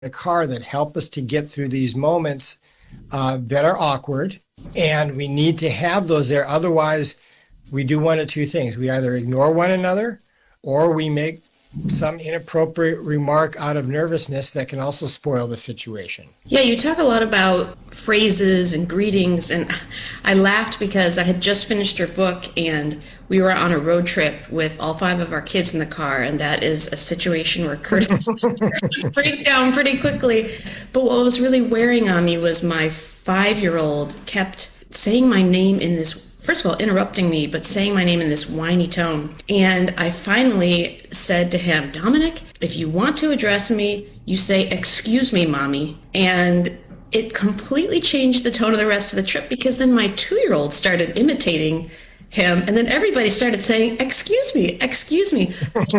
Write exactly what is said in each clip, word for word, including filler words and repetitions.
the car that help us to get through these moments uh, that are awkward. And we need to have those there. Otherwise, we do one of two things. We either ignore one another or we make some inappropriate remark out of nervousness that can also spoil the situation. Yeah, you talk a lot about phrases and greetings, and I laughed because I had just finished your book and we were on a road trip with all five of our kids in the car, and that is a situation where Curtis break down pretty quickly. But what was really wearing on me was my five-year-old kept saying my name in this, first of all, interrupting me, but saying my name in this whiny tone. And I finally said to him, Dominic, if you want to address me, you say, excuse me, mommy. And it completely changed the tone of the rest of the trip, because then my two-year-old started imitating him. And then everybody started saying, excuse me, excuse me.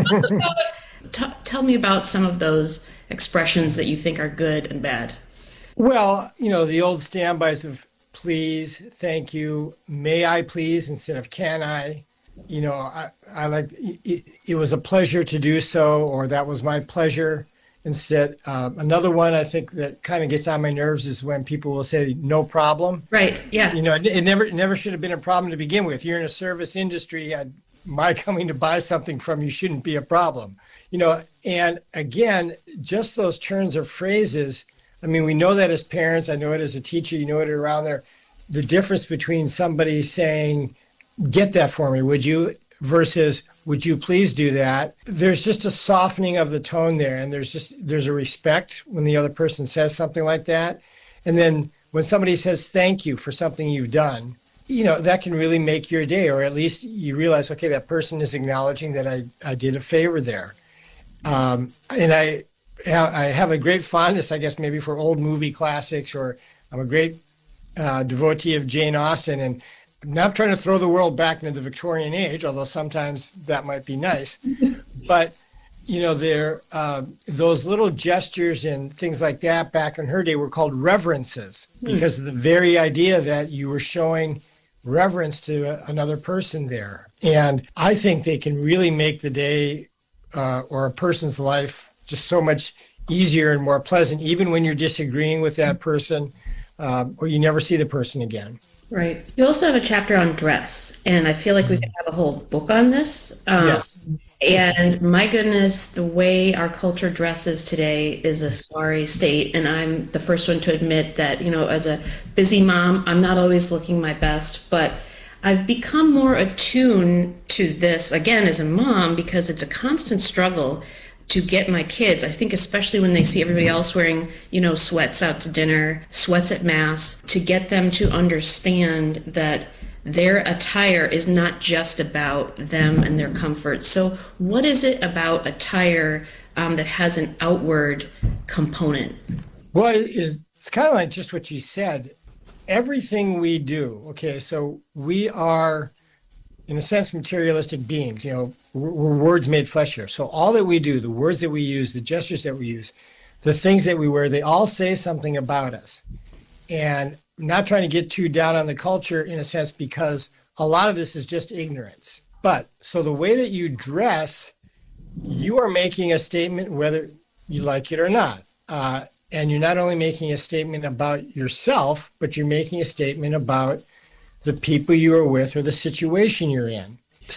T- tell me about some of those expressions that you think are good and bad. Well, you know, the old standbys of please, thank you, may I please instead of can I. You know, I, I like it, it was a pleasure to do so, or that was my pleasure instead. Uh, another one I think that kind of gets on my nerves is when people will say no problem. Right. Yeah. You know, it, it never it never should have been a problem to begin with. You're in a service industry. I, my coming to buy something from you shouldn't be a problem. You know, and again, just those turns of phrases. I mean, we know that as parents. I know it as a teacher. You know it around there. The difference between somebody saying, get that for me, would you, versus would you please do that? There's just a softening of the tone there. And there's just, there's a respect when the other person says something like that. And then when somebody says thank you for something you've done, you know, that can really make your day, or at least you realize, okay, that person is acknowledging that I, I did a favor there. Um, and I, I have a great fondness, I guess, maybe for old movie classics, or I'm a great uh, devotee of Jane Austen, and I'm not trying to throw the world back into the Victorian age, although sometimes that might be nice. But, you know, there uh, those little gestures and things like that back in her day were called reverences, because of the very idea that you were showing reverence to a, another person there. And I think they can really make the day uh, or a person's life just so much easier and more pleasant, even when you're disagreeing with that person, uh, or you never see the person again. Right. You also have a chapter on dress, and I feel like we could have a whole book on this. Um, Yes. And my goodness, the way our culture dresses today is a sorry state. And I'm the first one to admit that, you know, as a busy mom, I'm not always looking my best, but I've become more attuned to this, again, as a mom, because it's a constant struggle to get my kids, I think especially when they see everybody else wearing, you know, sweats out to dinner, sweats at mass, to get them to understand that their attire is not just about them and their comfort. So what is it about attire um, that has an outward component? Well, it is, it's kind of like just what you said. Everything we do, okay, so we are, in a sense, materialistic beings. You know, we're, we're words made flesh here. So all that we do, the words that we use, the gestures that we use, the things that we wear, they all say something about us. And I'm not trying to get too down on the culture in a sense, because a lot of this is just ignorance. But so the way that you dress, you are making a statement whether you like it or not. Uh, and you're not only making a statement about yourself, but you're making a statement about the people you are with or the situation you're in.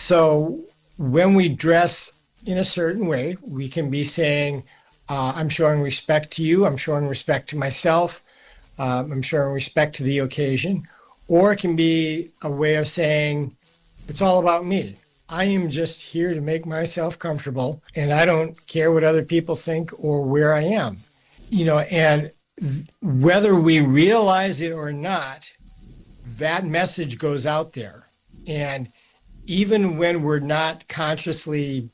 So when we dress in a certain way, we can be saying, uh, I'm showing respect to you, I'm showing respect to myself, um, I'm showing respect to the occasion. Or it can be a way of saying, it's all about me. I am just here to make myself comfortable, and I don't care what other people think or where I am. You know, and th- whether we realize it or not, that message goes out there. And even when we're not consciously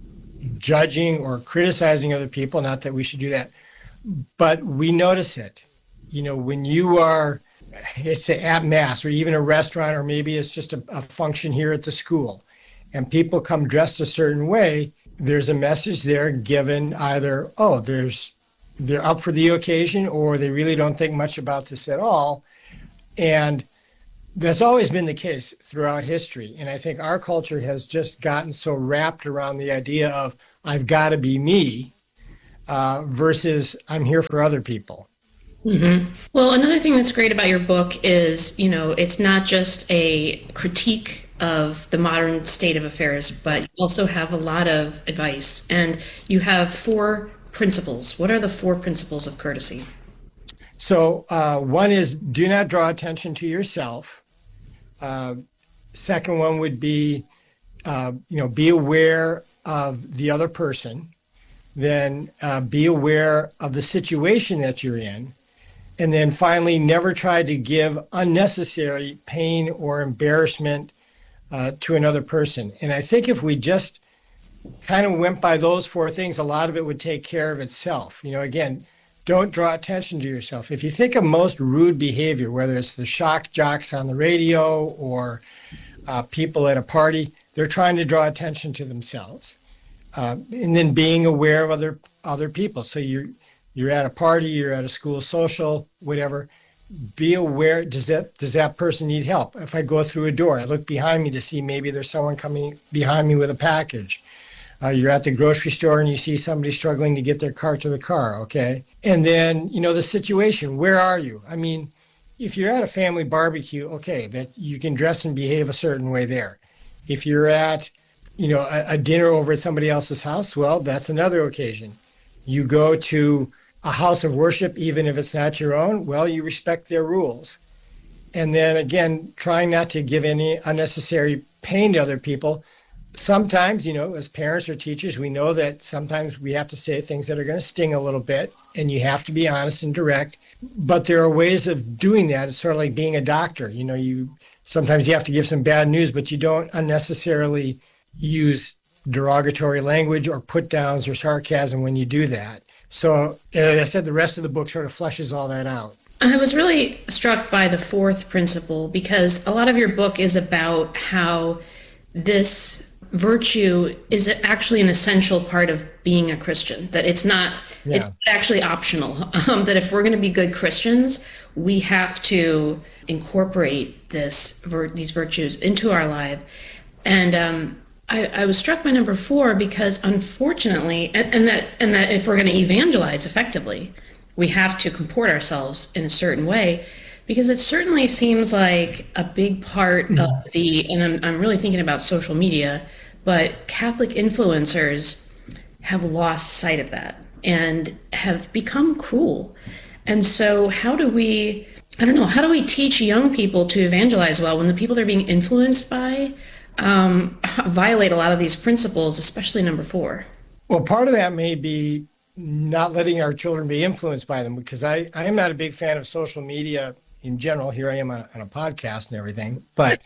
judging or criticizing other people, not that we should do that, but we notice it. You know, when you are, it's at mass or even a restaurant, or maybe it's just a, a function here at the school, and people come dressed a certain way, there's a message there given either, oh, there's they're up for the occasion, or they really don't think much about this at all. And that's always been the case throughout history. And I think our culture has just gotten so wrapped around the idea of, I've got to be me, uh, versus I'm here for other people. Mm-hmm. Well, another thing that's great about your book is, you know, it's not just a critique of the modern state of affairs, but you also have a lot of advice. And you have four principles. What are the four principles of courtesy? So, uh, one is do not draw attention to yourself. Uh, second one would be, uh, you know, be aware of the other person. Then uh, be aware of the situation that you're in. And then finally, never try to give unnecessary pain or embarrassment uh, to another person. And I think if we just kind of went by those four things, a lot of it would take care of itself. You know, again, don't draw attention to yourself. If you think of most rude behavior, whether it's the shock jocks on the radio or uh, people at a party, they're trying to draw attention to themselves. Uh, and then being aware of other other people. So you're you're at a party, you're at a school social, whatever. Be aware. Does that does that person need help? If I go through a door, I look behind me to see maybe there's someone coming behind me with a package. Uh, you're at the grocery store and you see somebody struggling to get their cart to the car. Okay, and then you know the situation. Where are you? I mean, if you're at a family barbecue, okay, that you can dress and behave a certain way there. If you're at you know, a, a dinner over at somebody else's house, well, that's another occasion. You go to a house of worship, even if it's not your own, well, you respect their rules. And then again, trying not to give any unnecessary pain to other people. Sometimes, you know, as parents or teachers, we know that sometimes we have to say things that are going to sting a little bit, and you have to be honest and direct. But there are ways of doing that. It's sort of like being a doctor. You know, you sometimes you have to give some bad news, but you don't unnecessarily use derogatory language or put downs or sarcasm when you do that. So, as I said, the rest of the book sort of fleshes all that out. I was really struck by the fourth principle because a lot of your book is about how this virtue is actually an essential part of being a Christian, that it's not, yeah. It's actually optional, um, that if we're going to be good Christians, we have to incorporate this these virtues into our life. And um, I, I was struck by number four because unfortunately, and, and that and that if we're going to evangelize effectively, we have to comport ourselves in a certain way, because it certainly seems like a big part of the, and I'm, I'm really thinking about social media, but Catholic influencers have lost sight of that and have become cruel. And so how do we, I don't know, how do we teach young people to evangelize well when the people they're being influenced by Um, violate a lot of these principles, especially number four? Well, part of that may be not letting our children be influenced by them, because I, I am not a big fan of social media in general. Here I am on, on a podcast and everything, but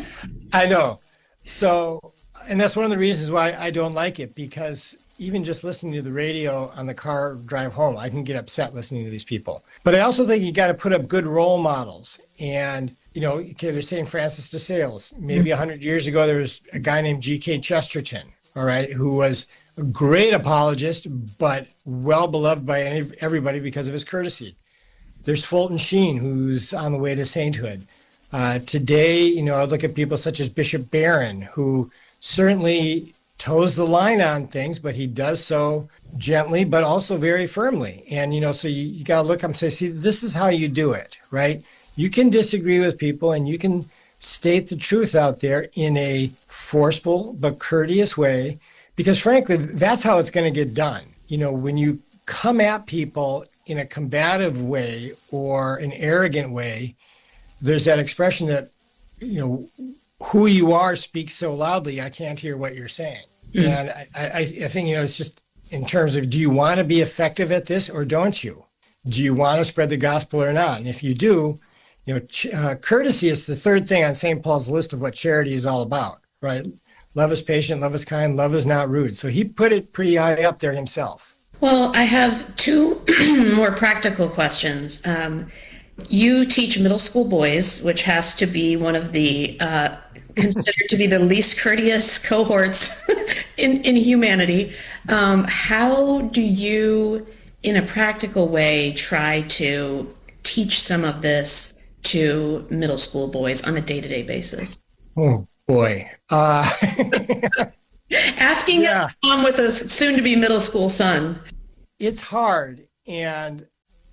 I know. So, and that's one of the reasons why I don't like it, because even just listening to the radio on the car drive home, I can get upset listening to these people. But I also think you got to put up good role models. And you know, okay, there's Saint Francis de Sales. Maybe a hundred years ago, there was a guy named G K Chesterton, all right, who was a great apologist, but well beloved by any, everybody because of his courtesy. There's Fulton Sheen, who's on the way to sainthood. Uh, today, you know, I look at people such as Bishop Barron, who certainly toes the line on things, but he does so gently, but also very firmly. And, you know, so you, you got to look up and say, see, this is how you do it, right? You can disagree with people and you can state the truth out there in a forceful but courteous way, because frankly, that's how it's going to get done. You know, when you come at people in a combative way or an arrogant way, there's that expression that, you know, who you are speaks so loudly, I can't hear what you're saying. Mm. And I, I, I think, you know, it's just in terms of, do you want to be effective at this or don't you? Do you want to spread the gospel or not? And if you do, you know, ch- uh, courtesy is the third thing on Saint Paul's list of what charity is all about, right? Love is patient, love is kind, love is not rude. So he put it pretty high up there himself. Well, I have two more practical questions. Um, you teach middle school boys, which has to be one of the uh, considered to be the least courteous cohorts in, in humanity. Um, how do you, in a practical way, try to teach some of this to middle school boys on a day-to-day basis? Oh, boy. Uh, Asking yeah. a mom with a soon-to-be middle school son. it's hard. And,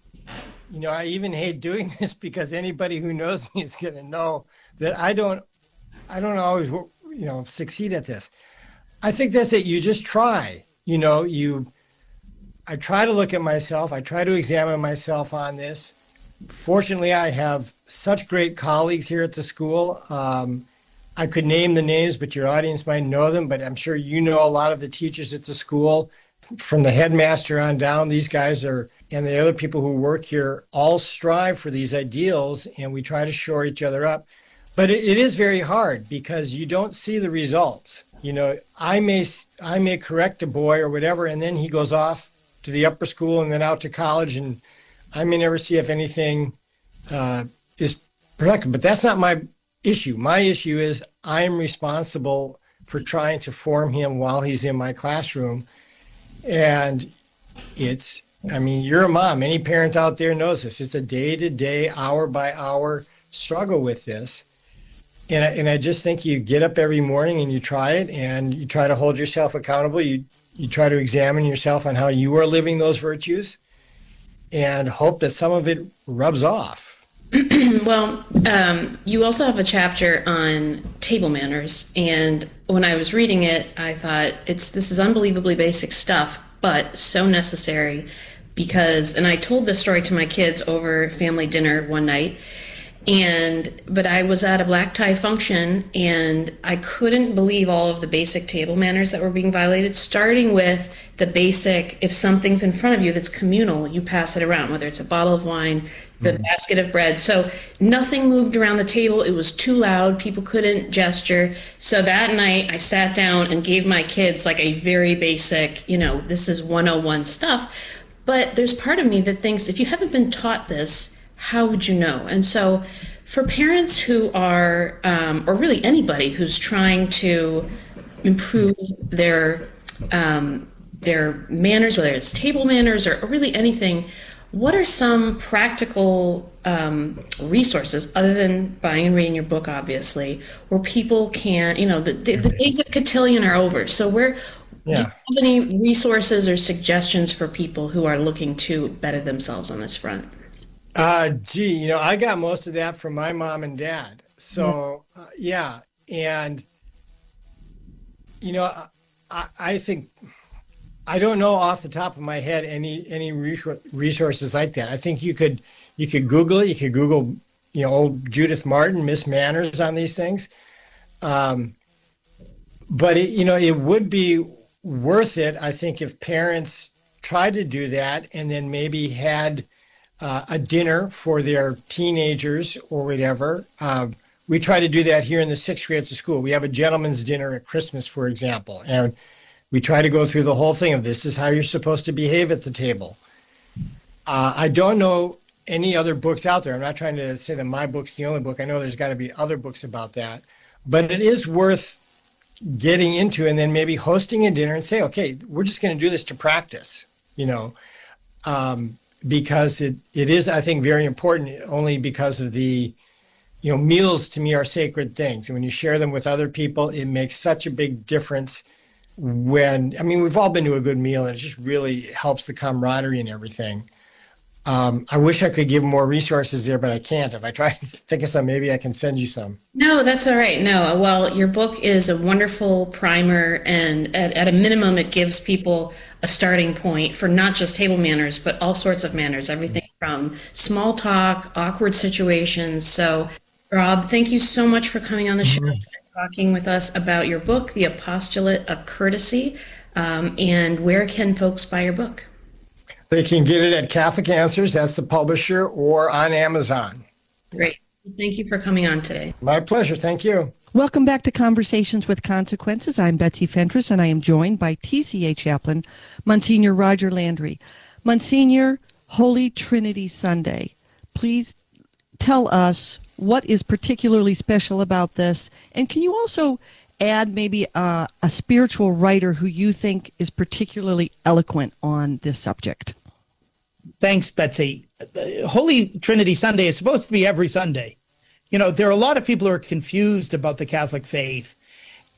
you know, I even hate doing this because anybody who knows me is going to know that I don't, I don't always, you know, succeed at this. I think that's it. You just try, you know, you, I try to look at myself. I try to examine myself on this. Fortunately, I have such great colleagues here at the school. Um, I could name the names, but your audience might know them. But I'm sure you know a lot of the teachers at the school, from the headmaster on down. These guys are, and the other people who work here, all strive for these ideals, and we try to shore each other up. But it, it is very hard because you don't see the results. You know, I may I may correct a boy or whatever, and then he goes off to the upper school and then out to college, and I may never see if anything uh, is productive. But that's not my issue. My issue is I am responsible for trying to form him while he's in my classroom. And it's, I mean, you're a mom. Any parent out there knows this. It's a day-to-day, hour-by-hour struggle with this. And I, and I just think you get up every morning and you try it, and you try to hold yourself accountable. You you try to examine yourself on how you are living those virtues, and hope that some of it rubs off. Well, um, you also have a chapter on table manners, and when I was reading it, I thought it's this is unbelievably basic stuff, but so necessary because, and I told this story to my kids over family dinner one night, and but I was at a black tie function, and I couldn't believe all of the basic table manners that were being violated, starting with the basic, if something's in front of you that's communal, you pass it around, whether it's a bottle of wine, the mm-hmm. basket of bread. So nothing moved around the table. It was too loud. People couldn't gesture. So that night I sat down and gave my kids like a very basic, you know, this is one oh one stuff. But there's part of me that thinks if you haven't been taught this, how would you know? And so for parents who are, um, or really anybody who's trying to improve their um, their manners, whether it's table manners or, or really anything, what are some practical um, resources, other than buying and reading your book, obviously, where people can, you know, the, the, the days of cotillion are over. So where, yeah. do you have any resources or suggestions for people who are looking to better themselves on this front? Uh, gee, you know, I got most of that from my mom and dad. So, uh, yeah. And, you know, I, I think, I don't know off the top of my head any, any resources like that. I think you could, you could Google it. You could Google, you know, old Judith Martin, Miss Manners on these things. Um, but, it, you know, it would be worth it, I think, if parents tried to do that and then maybe had Uh, a dinner for their teenagers or whatever. Uh, we try to do that here in the sixth grade at the school. We have a gentleman's dinner at Christmas, for example, and we try to go through the whole thing of this is how you're supposed to behave at the table. Uh, I don't know any other books out there. I'm not trying to say that my book's the only book. I know there's got to be other books about that, but it is worth getting into and then maybe hosting a dinner and say, okay, we're just going to do this to practice, you know. Um, because it, it is, I think, very important only because of the, you know, meals to me are sacred things. And when you share them with other people, it makes such a big difference when, I mean, we've all been to a good meal and it just really helps the camaraderie and everything. Um, I wish I could give more resources there, but I can't. If I try to think of some, maybe I can send you some. No, that's all right. No, well, your book is a wonderful primer, and at, at a minimum, it gives people a starting point for not just table manners, but all sorts of manners, everything from small talk, awkward situations. So, Rob, thank you so much for coming on the show and talking with us about your book, The Apostolate of Courtesy, um, and where can folks buy your book? They can get it at Catholic Answers, that's the publisher, or on Amazon. Great. Thank you for coming on today. My pleasure. Thank you. Welcome back to Conversations with Consequences. I'm Betsy Fentress, and I am joined by T C A Chaplain, Monsignor Roger Landry. Monsignor, Holy Trinity Sunday. Please tell us what is particularly special about this, and can you also add maybe a, a spiritual writer who you think is particularly eloquent on this subject? Thanks, Betsy. Holy Trinity Sunday is supposed to be every Sunday. You know, there are a lot of people who are confused about the Catholic faith.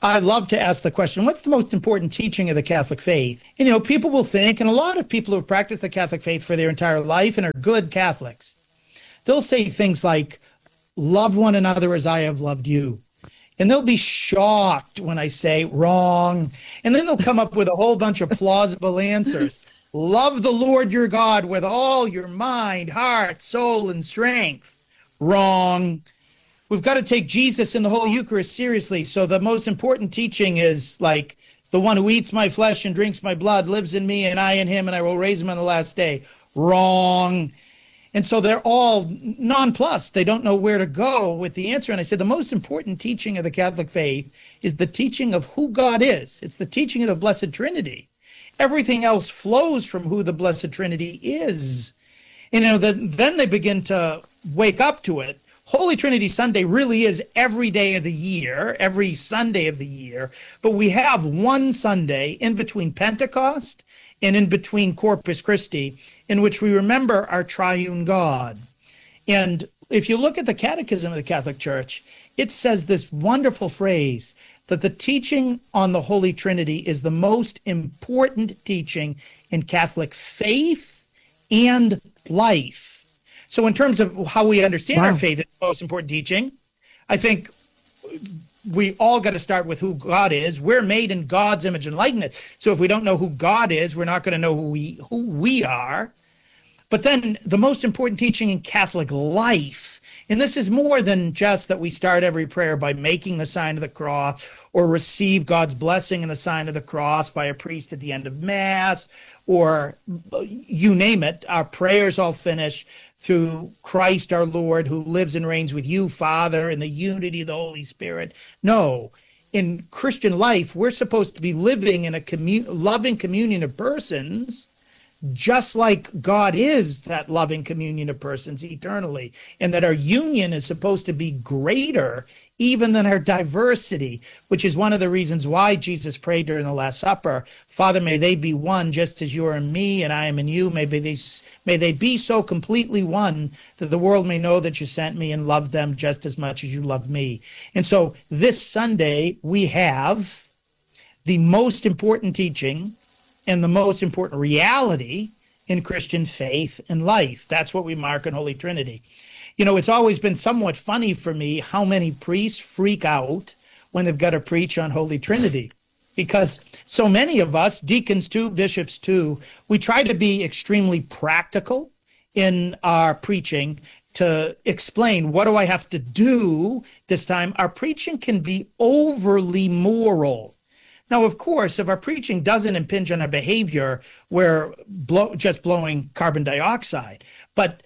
I love to ask the question, what's the most important teaching of the Catholic faith? And, you know, people will think, and a lot of people who have practiced the Catholic faith for their entire life and are good Catholics, they'll say things like, love one another as I have loved you. And they'll be shocked when I say wrong. And then they'll come up with a whole bunch of plausible answers. Love the Lord your God with all your mind, heart, soul, and strength. Wrong. We've got to take Jesus and the Holy Eucharist seriously. So the most important teaching is like, the one who eats my flesh and drinks my blood lives in me and I in him, and I will raise him on the last day. Wrong. And so they're all nonplussed. They don't know where to go with the answer. And I said, the most important teaching of the Catholic faith is the teaching of who God is. It's the teaching of the Blessed Trinity. Everything else flows from who the Blessed Trinity is. And, you know, the, then they begin to wake up to it. Holy Trinity Sunday really is every day of the year, every Sunday of the year. But we have one Sunday in between Pentecost and in between Corpus Christi, in which we remember our triune God. And if you look at the Catechism of the Catholic Church, it says this wonderful phrase that the teaching on the Holy Trinity is the most important teaching in Catholic faith and life. So in terms of how we understand Wow. our faith, it's the most important teaching. I think we all got to start with who God is. We're made in God's image and likeness. So if we don't know who God is, we're not going to know who we who we are. But then the most important teaching in Catholic life, and this is more than just that we start every prayer by making the sign of the cross or receive God's blessing in the sign of the cross by a priest at the end of Mass, or you name it, our prayers all finish through Christ our Lord, who lives and reigns with you, Father, in the unity of the Holy Spirit. No, in Christian life, we're supposed to be living in a commu- loving communion of persons, just like God is that loving communion of persons eternally, and that our union is supposed to be greater even than our diversity, which is one of the reasons why Jesus prayed during the Last Supper, Father, may they be one just as you are in me and I am in you. May they, may they be so completely one that the world may know that you sent me and loved them just as much as you love me. And so this Sunday, we have the most important teaching and the most important reality in Christian faith and life. That's what we mark in Holy Trinity. You know, it's always been somewhat funny for me how many priests freak out when they've got to preach on Holy Trinity, because so many of us, deacons too, bishops too, we try to be extremely practical in our preaching to explain, what do I have to do this time? Our preaching can be overly moral. Now, of course, if our preaching doesn't impinge on our behavior, we're blow, just blowing carbon dioxide. But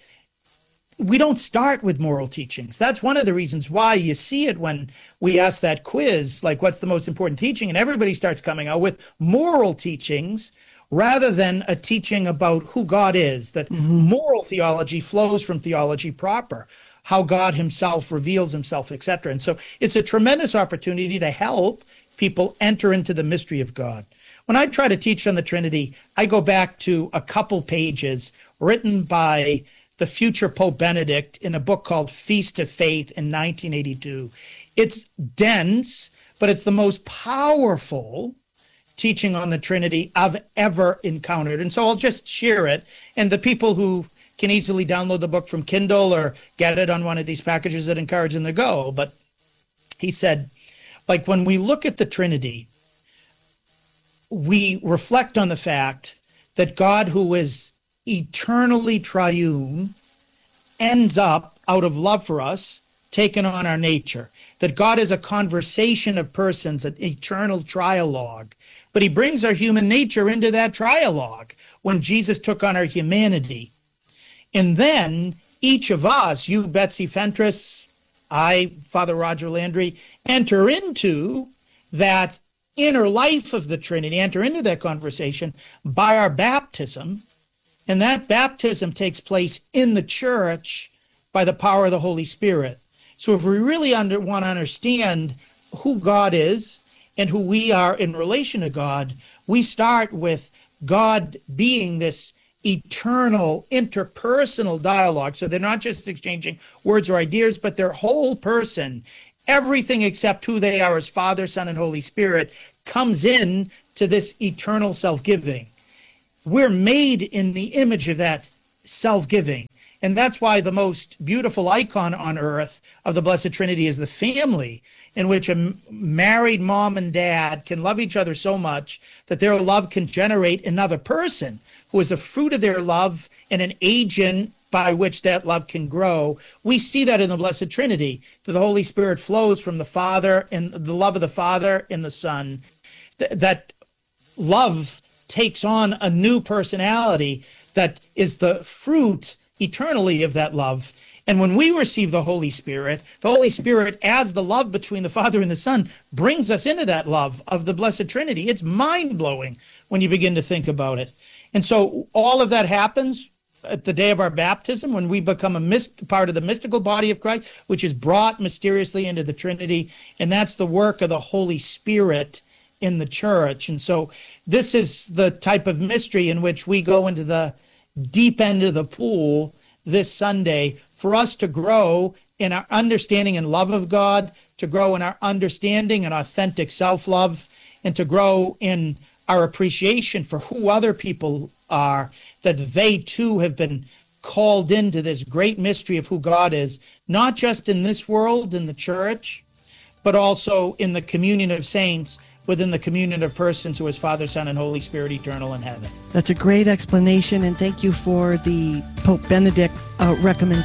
we don't start with moral teachings. That's one of the reasons why you see it when we ask that quiz, like, what's the most important teaching? And everybody starts coming out with moral teachings rather than a teaching about who God is, that mm-hmm. moral theology flows from theology proper, how God himself reveals himself, et cetera. And so it's a tremendous opportunity to help people enter into the mystery of God. When I try to teach on the Trinity, I go back to a couple pages written by the future Pope Benedict in a book called Feast of Faith in nineteen eighty-two. It's dense, but it's the most powerful teaching on the Trinity I've ever encountered. And so I'll just share it. And the people who can easily download the book from Kindle or get it on one of these packages, that encourage them to go. But he said, like, when we look at the Trinity, we reflect on the fact that God, who is eternally triune, ends up, out of love for us, taking on our nature. That God is a conversation of persons, an eternal trialogue. But he brings our human nature into that trialogue when Jesus took on our humanity. And then each of us, you, Betsy Fentress, I, Father Roger Landry, enter into that inner life of the Trinity, enter into that conversation by our baptism. And that baptism takes place in the church by the power of the Holy Spirit. So if we really under, want to understand who God is and who we are in relation to God, we start with God being this eternal interpersonal dialogue. So they're not just exchanging words or ideas, but their whole person everything except who they are as Father, Son, and Holy Spirit comes in to this eternal self-giving. We're made in the image of that self-giving. And that's why the most beautiful icon on earth of the Blessed Trinity is the family, in which a married mom and dad can love each other so much that their love can generate another person who is a fruit of their love and an agent by which that love can grow. We see that in the Blessed Trinity, that the Holy Spirit flows from the Father and the love of the Father and the Son. Th- that love takes on a new personality that is the fruit eternally of that love. And when we receive the Holy Spirit, the Holy Spirit, as the love between the Father and the Son, brings us into that love of the Blessed Trinity. It's mind-blowing when you begin to think about it. And so all of that happens at the day of our baptism, when we become a myst- part of the mystical body of Christ, which is brought mysteriously into the Trinity. And that's the work of the Holy Spirit in the church. And so this is the type of mystery in which we go into the deep end of the pool this Sunday for us to grow in our understanding and love of God, to grow in our understanding and authentic self-love, and to grow in our appreciation for who other people are, that they too have been called into this great mystery of who God is, not just in this world, in the church, but also in the communion of saints, within the communion of persons who is Father, Son, and Holy Spirit, eternal in heaven. That's a great explanation, and thank you for the Pope Benedict uh, recommendation.